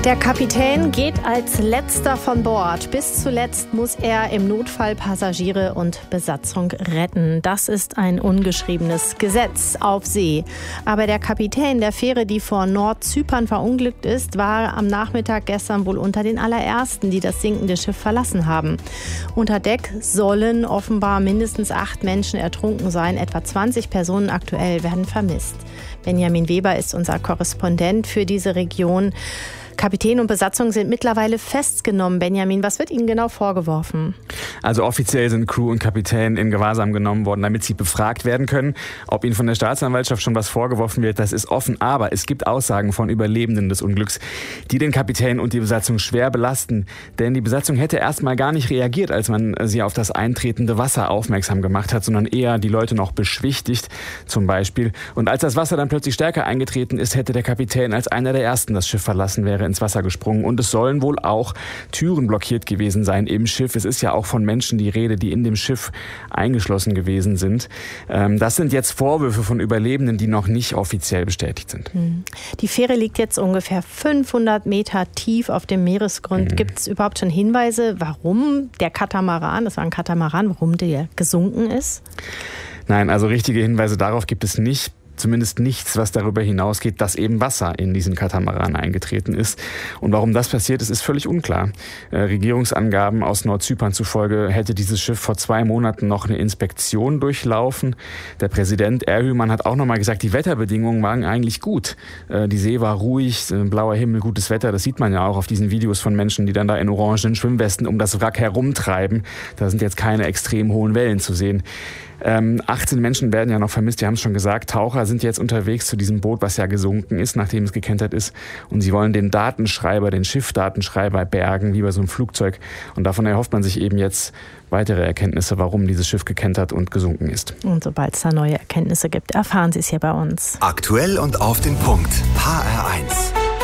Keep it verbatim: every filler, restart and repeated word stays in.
Der Kapitän geht als letzter von Bord. Bis zuletzt muss er im Notfall Passagiere und Besatzung retten. Das ist ein ungeschriebenes Gesetz auf See. Aber der Kapitän der Fähre, die vor Nordzypern verunglückt ist, war am Nachmittag gestern wohl unter den allerersten, die das sinkende Schiff verlassen haben. Unter Deck sollen offenbar mindestens acht Menschen ertrunken sein. Etwa zwanzig Personen aktuell werden vermisst. Benjamin Weber ist unser Korrespondent für diese Region. Kapitän und Besatzung sind mittlerweile festgenommen. Benjamin, was wird ihnen genau vorgeworfen? Also offiziell sind Crew und Kapitän in Gewahrsam genommen worden, damit sie befragt werden können. Ob ihnen von der Staatsanwaltschaft schon was vorgeworfen wird, das ist offen. Aber es gibt Aussagen von Überlebenden des Unglücks, die den Kapitän und die Besatzung schwer belasten. Denn die Besatzung hätte erst mal gar nicht reagiert, als man sie auf das eintretende Wasser aufmerksam gemacht hat, sondern eher die Leute noch beschwichtigt zum Beispiel. Und als das Wasser dann plötzlich stärker eingetreten ist, hätte der Kapitän als einer der Ersten das Schiff verlassen, wäre ins Wasser gesprungen. Und es sollen wohl auch Türen blockiert gewesen sein im Schiff. Es ist ja auch von Menschen die Rede, die in dem Schiff eingeschlossen gewesen sind. Das sind jetzt Vorwürfe von Überlebenden, die noch nicht offiziell bestätigt sind. Die Fähre liegt jetzt ungefähr fünfhundert Meter tief auf dem Meeresgrund. Mhm. Gibt es überhaupt schon Hinweise, warum der Katamaran, das war ein Katamaran, warum der gesunken ist? Nein, also richtige Hinweise darauf gibt es nicht. Zumindest nichts, was darüber hinausgeht, dass eben Wasser in diesen Katamaran eingetreten ist. Und warum das passiert ist, ist völlig unklar. Äh, Regierungsangaben aus Nordzypern zufolge hätte dieses Schiff vor zwei Monaten noch eine Inspektion durchlaufen. Der Präsident Erhüman hat auch nochmal gesagt, die Wetterbedingungen waren eigentlich gut. Äh, die See war ruhig, äh, blauer Himmel, gutes Wetter. Das sieht man ja auch auf diesen Videos von Menschen, die dann da in orangenen Schwimmwesten um das Wrack herumtreiben. Da sind jetzt keine extrem hohen Wellen zu sehen. Ähm, achtzehn Menschen werden ja noch vermisst, die haben es schon gesagt. Taucher sind jetzt unterwegs zu diesem Boot, was ja gesunken ist, nachdem es gekentert ist. Und sie wollen den Datenschreiber, den Schiffdatenschreiber bergen, wie bei so einem Flugzeug. Und davon erhofft man sich eben jetzt weitere Erkenntnisse, warum dieses Schiff gekentert und gesunken ist. Und sobald es da neue Erkenntnisse gibt, erfahren Sie es hier bei uns. Aktuell und auf den Punkt. H R eins.